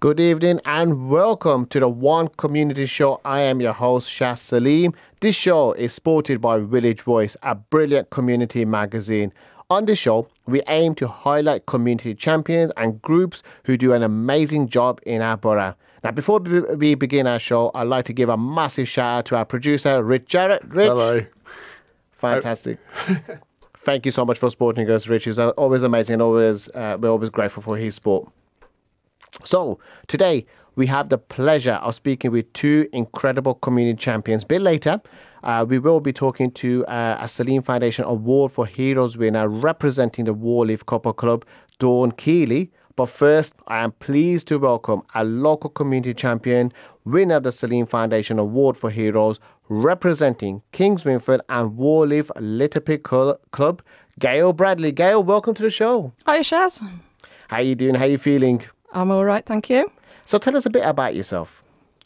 Good evening and welcome to the One Community Show. I am your host, Shaz Salim. This show is supported by Village Voice, a brilliant community magazine. On this show, we aim to highlight community champions and groups who do an amazing job in our borough. Now, before we begin our show, I'd like to give a massive shout out to our producer, Rich Jarrett. Rich. Hello. Fantastic. Thank you so much for supporting us, Rich. It's always amazing and we're always grateful for his support. So, today we have the pleasure of speaking with two incredible community champions. A bit later, we will be talking to a Salim Foundation Award for Heroes winner representing the Warleaf Couple Club, Dawn Keeley. But first, I am pleased to welcome a local community champion, winner of the Salim Foundation Award for Heroes, representing Kings Winford and Warleaf Little Pig Club, Gail Bradley. Gail, welcome to the show. Hi, Shaz. How are you doing? How are you feeling? I'm all right, thank you. So tell us a bit about yourself.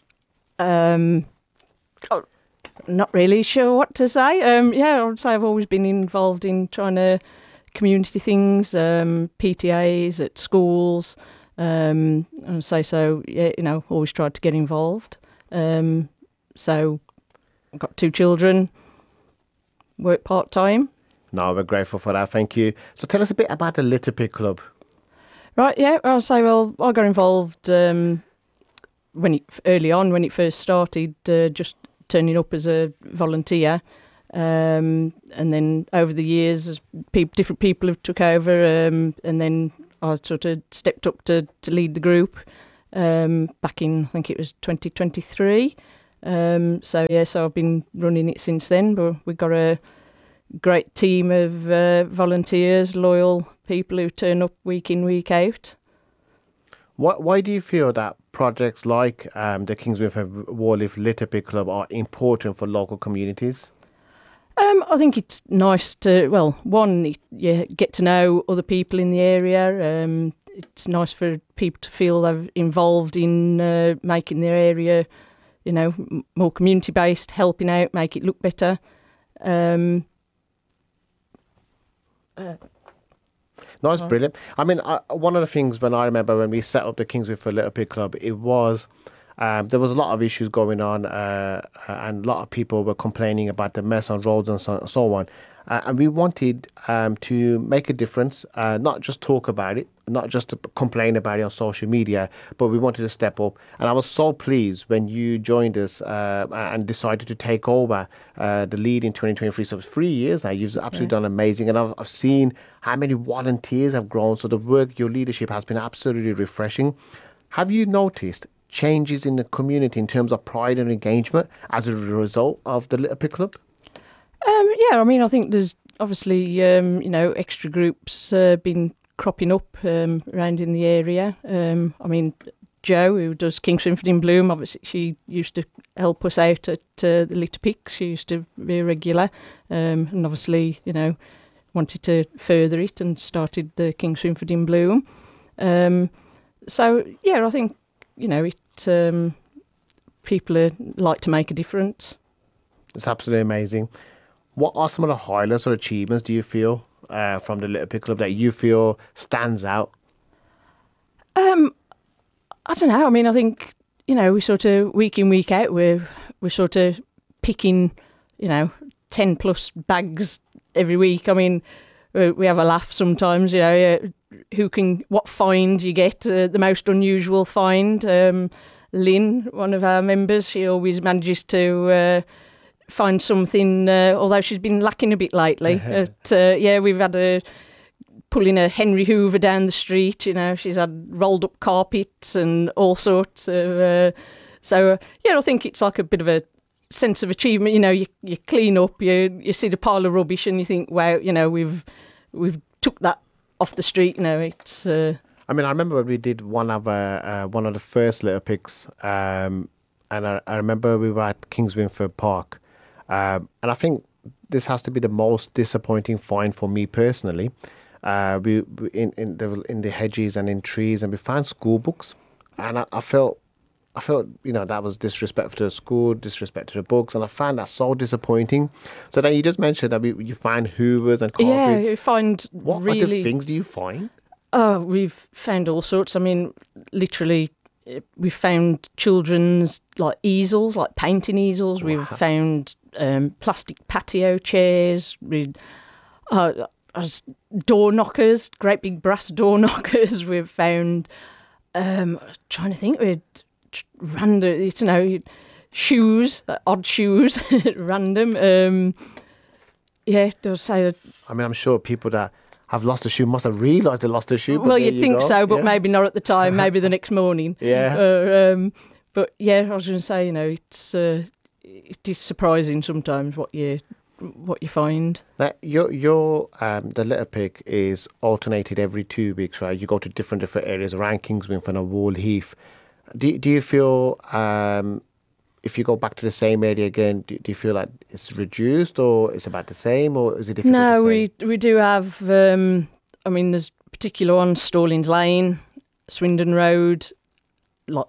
Not really sure what to say. I would say I've always been involved in trying to community things, PTAs at schools. And always tried to get involved. So I've got two children, work part-time. No, we're grateful for that. Thank you. So tell us a bit about the Little Pig Club. Right, yeah, I'll say, I got involved early on when it first started, just turning up as a volunteer. And then over the years, as different people have took over, and then I sort of stepped up to lead the group back in, I think it was 2023. So I've been running it since then, but we've got a great team of volunteers, loyal people who turn up week in, week out. Why do you feel that projects like the Kings Winford Warleaf Little Pig Club are important for local communities? I think it's nice to, you get to know other people in the area. It's nice for people to feel they're involved in making their area, more community-based, helping out, make it look better. No, it's brilliant. I mean, one of the things when I remember when we set up the Kings Winford Little Pig Club, it was there was a lot of issues going on, and a lot of people were complaining about the mess on roads and so on. And we wanted to make a difference, not just talk about it, not just to complain about it on social media, but we wanted to step up. And I was so pleased when you joined us and decided to take over the lead in 2023. So it's 3 years now. You've absolutely done amazing. And I've seen how many volunteers have grown. So the work, your leadership has been absolutely refreshing. Have you noticed changes in the community in terms of pride and engagement as a result of the Little Pig Club? I think there's obviously, extra groups been cropping up around in the area. Jo, who does Kings Winford in Bloom, obviously she used to help us out at the Little Pigs. She used to be a regular and obviously, wanted to further it and started the Kings Winford in Bloom. I think, people like to make a difference. It's absolutely amazing. What are some of the highlights or achievements do you feel from the Little Pig Club that you feel stands out? I don't know. I think, we sort of week in, week out, we're sort of picking, 10 plus bags every week. We have a laugh sometimes, what find you get, the most unusual find. Lynn, one of our members, she always manages to find something, although she's been lacking a bit lately. We've had a pulling a Henry Hoover down the street. She's had rolled up carpets and all sorts of. I think it's like a bit of a sense of achievement. You clean up, you see the pile of rubbish, and you think, wow, we've took that off the street. It's. I remember when we did one of the first Little Pigs, and I remember we were at Kings Winford Park. And I think this has to be the most disappointing find for me personally. We in the hedges and in trees, and we found school books, and I felt that was disrespectful to the school, disrespect to the books, and I found that so disappointing. So then you just mentioned that you find hoovers and carpets. Yeah, you find what really. other things do you find? Oh, we've found all sorts. Literally we've found children's like easels, like painting easels. Wow. We've found plastic patio chairs. Door knockers, great big brass door knockers. We've found. Trying to think, we'd random, shoes, odd shoes, random. They'll say. I mean, I'm sure people that have lost a shoe must have realised they lost a shoe. Well, you'd think so, but maybe not at the time. Maybe the next morning. Yeah. But yeah, I was going to say, it is surprising sometimes what you find. Now, your the litter pick is alternated every 2 weeks, right? You go to different areas around Kingswinford and Wall Heath. Do you feel if you go back to the same area again, do you feel like it's reduced or it's about the same, or is it difficult No, to say? we do have. There's particular ones: Stallings Lane, Swindon Road, like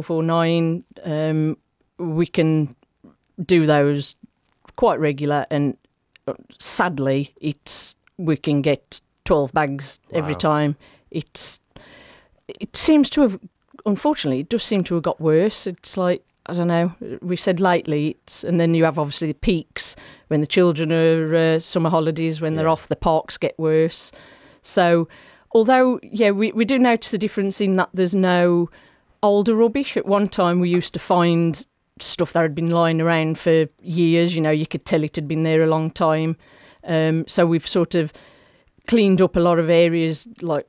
A449. We can do those quite regular, and sadly, we can get 12 bags every Wow. time. It seems to have, unfortunately, it does seem to have got worse. It's like, I don't know, we said lately, and then you have obviously the peaks when the children are summer holidays, when they're Yeah. off, the parks get worse. So, although, we do notice a difference in that there's no older rubbish. At one time, we used to find stuff that had been lying around for years. You could tell it had been there a long time. So we've sort of cleaned up a lot of areas like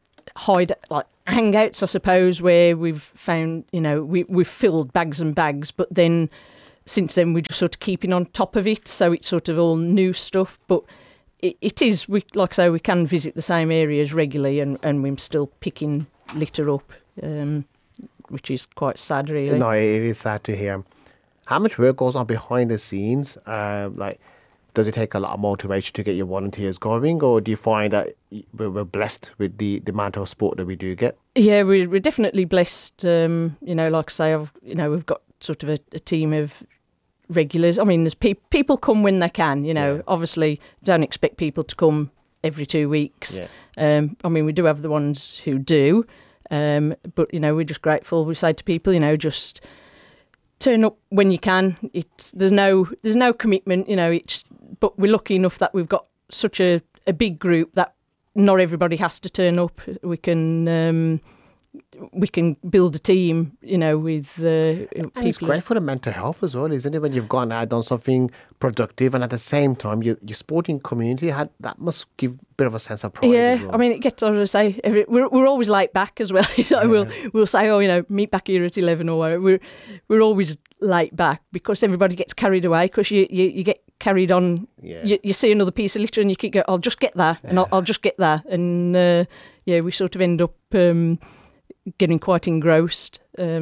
hangouts, I suppose, where we've found, we've filled bags and bags, but then since then we're just sort of keeping on top of it. So it's sort of all new stuff, but it is, like I say, we can visit the same areas regularly and we're still picking litter up, which is quite sad, really. No, it is sad to hear. How much work goes on behind the scenes? Does it take a lot of motivation to get your volunteers going, or do you find that we're blessed with the amount of support that we do get? Yeah, we're definitely blessed. Like I say, we've got sort of a team of regulars. I mean, there's people come when they can. Yeah. Obviously, don't expect people to come every 2 weeks. Yeah. We do have the ones who do, but we're just grateful. We say to people, just turn up when you can. There's no commitment. But we're lucky enough that we've got such a big group that not everybody has to turn up. We can build a team, with people. And it's great for the mental health as well, isn't it? When you've gone out, done something productive, and at the same time, your sporting community that must give a bit of a sense of pride. Yeah, as well. it gets, as I say, we're always late back as well. We'll say, meet back here at 11 or whatever. We're always late back because everybody gets carried away because you get carried on. Yeah. You see another piece of litter and you keep going, I'll just get that, and I'll just get that, and we sort of end up getting quite engrossed.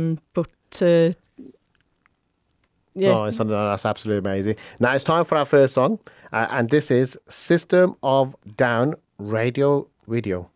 Yeah. Oh, it's something that's absolutely amazing. Now it's time for our first song, and this is System of Down Radio Video.